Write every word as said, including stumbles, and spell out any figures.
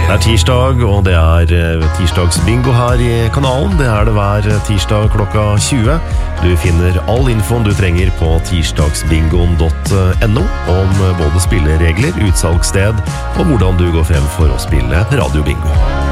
Det er tirsdag, og det er tirsdagsbingo her i kanalen. Det er det hver tirsdag klokka tjue. Du finner all infoen du trenger på tirsdagsbingoen punktum no om både spilleregler, utsalgssted og hvordan du går frem for å spille radiobingo.